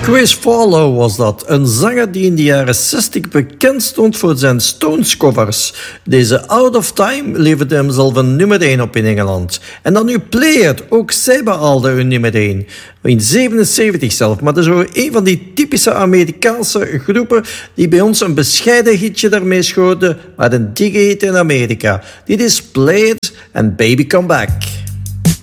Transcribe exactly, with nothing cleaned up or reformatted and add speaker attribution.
Speaker 1: Chris Farlow was dat, een zanger die in de jaren zestig bekend stond voor zijn Stones-covers. Deze Out of Time leverde hem zelf een nummer één op in Engeland. En dan nu Play It, ook zij behaalde een nummer één. In zevenenzeventig zelf, maar dat is ook een van die typische Amerikaanse groepen die bij ons een bescheiden hitje daarmee schoten, maar een dikke hit in Amerika. Dit is Play It and Baby Come Back.